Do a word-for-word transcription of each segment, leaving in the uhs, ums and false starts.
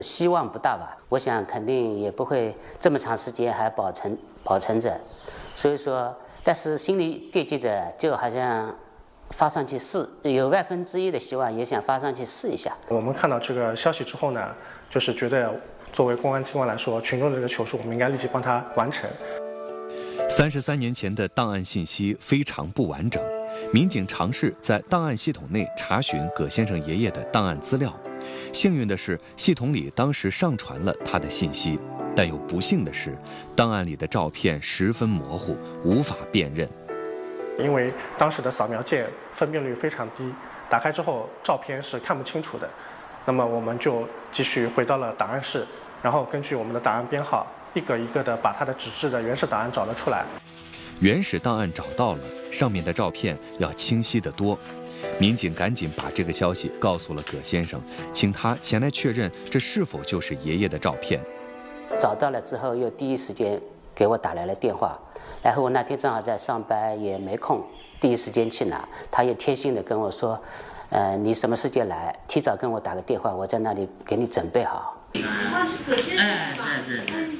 希望不大吧，我想肯定也不会这么长时间还保存保存着，所以说，但是心里惦记着，就好像发上去试，有万分之一的希望，也想发上去试一下。 我们看到这个消息之后呢，就是觉得作为公安机关来说，群众的这个求助，我们应该立即帮他完成。 三十三年前的档案信息非常不完整，民警尝试在档案系统内查询葛先生爷爷的档案资料。幸运的是，系统里当时上传了他的信息，但又不幸的是，档案里的照片十分模糊，无法辨认。 因为当时的扫描件分辨率非常低，打开之后照片是看不清楚的。那么我们就继续回到了档案室，然后根据我们的档案编号，一个一个的把他的纸质的原始档案找了出来。 原始档案找到了，上面的照片要清晰得多。民警赶紧把这个消息告诉了葛先生，请他前来确认这是否就是爷爷的照片。 找到了之后，又第一时间给我打来了电话，然后我那天正好在上班，也没空，第一时间去拿。他也贴心的跟我说，呃，你什么时间来，提早跟我打个电话，我在那里给你准备好。 哎，是是是，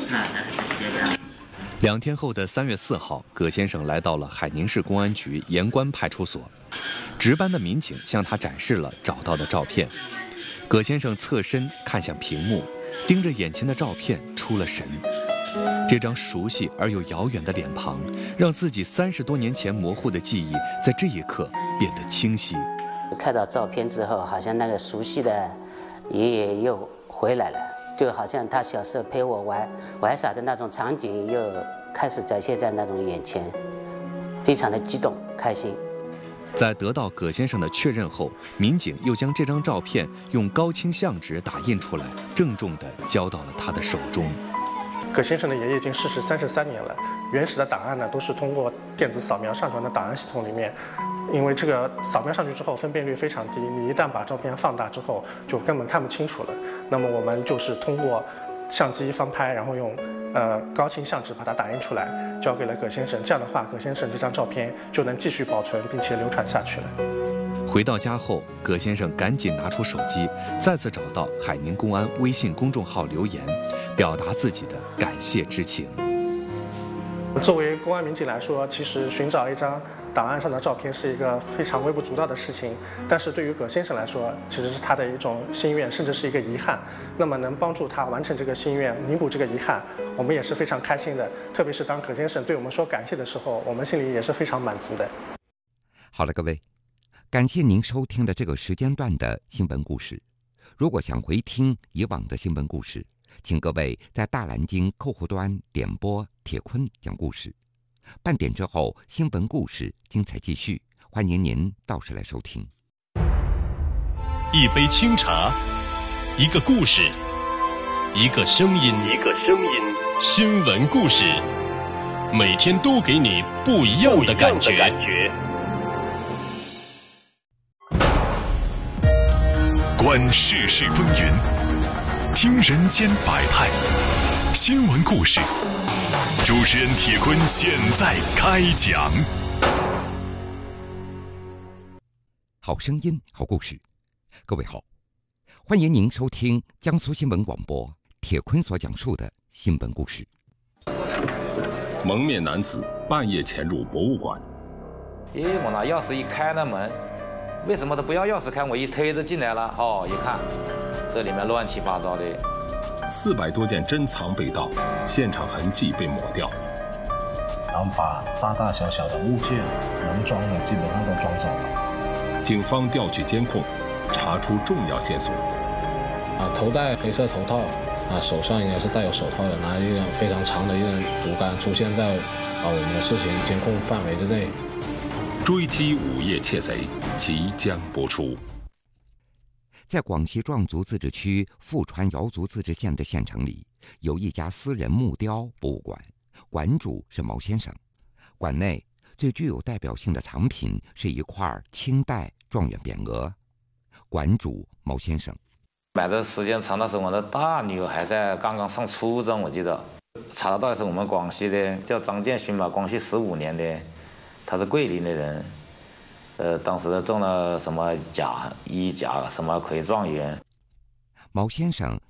两天后的三月四号，葛先生来到了海宁市公安局盐官派出所，值班的民警向他展示了找到的照片。葛先生侧身看向屏幕，盯着眼前的照片出了神。这张熟悉而又遥远的脸庞，让自己三十多年前模糊的记忆在这一刻变得清晰。 看到照片之后，好像那个熟悉的爷爷又回来了，就好像他小时候陪我玩玩耍的那种场景又开始展现在那种眼前，非常的激动开心。 在得到葛先生的确认后，民警又将这张照片用高清相纸打印出来，郑重地交到了他的手中。 葛先生的爷爷已经逝世三十三年了，原始的档案呢都是通过电子扫描上传到档案系统里面，因为这个扫描上去之后分辨率非常低，你一旦把照片放大之后就根本看不清楚了。那么我们就是通过相机翻拍，然后用呃高清相纸把它打印出来，交给了葛先生。这样的话，葛先生这张照片就能继续保存并且流传下去了。 回到家后，葛先生赶紧拿出手机，再次找到海宁公安微信公众号留言，表达自己的感谢之情。 作为公安民警来说，其实寻找一张档案上的照片是一个非常微不足道的事情，但是对于葛先生来说，其实是他的一种心愿，甚至是一个遗憾。那么能帮助他完成这个心愿，弥补这个遗憾，我们也是非常开心的。特别是当葛先生对我们说感谢的时候，我们心里也是非常满足的。 好了，各位，感谢您收听的这个时间段的新闻故事。如果想回听以往的新闻故事，请各位在大蓝鲸客户端点播铁坤讲故事。半点之后，新闻故事精彩继续，欢迎您到时来收听。 一杯清茶，一个故事，一个声音，一个声音，新闻故事，每天都给你不一样的感觉。观世事风云，听人间百态，新闻故事。主持人铁坤现在开讲。 好声音，好故事。各位好，欢迎您收听江苏新闻广播铁坤所讲述的新闻故事。 蒙面男子半夜潜入博物馆。 咦，我拿钥匙一开那门，为什么他不要钥匙开？我一推着进来了，哦，一看，这里面乱七八糟的。 四百多件珍藏被盗，现场痕迹被抹掉。 然后把大大小小的物件能装的基本上都装走了。 警方调取监控，查出重要线索。 啊，头戴黑色头套，啊，手上应该是戴有手套的，拿一根非常长的一根竹竿，出现在啊我们的视频监控范围之内。 追击午夜窃贼即将播出。 在广西壮族自治区富川瑶族自治县的县城里，有一家私人木雕博物馆，馆主是毛先生。馆内最具有代表性的藏品是一块清代状元匾额。馆主毛先生买的时间长，那时候我的大女儿还在刚刚上初中，我记得查得到是我们广西的，叫张建勋嘛，广西十五年的，他是桂林的人。呃，当时中了什么甲一甲什么魁状元。 毛先生